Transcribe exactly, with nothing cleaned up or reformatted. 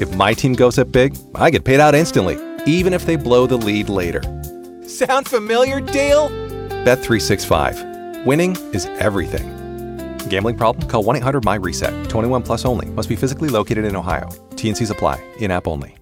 If my team goes up big, I get paid out instantly, even if they blow the lead later. Sound familiar, Dale? Bet three sixty-five. Winning is everything. Gambling problem? Call one eight hundred M Y RESET. twenty-one plus only. Must be physically located in Ohio. T N Cs apply. In-app only.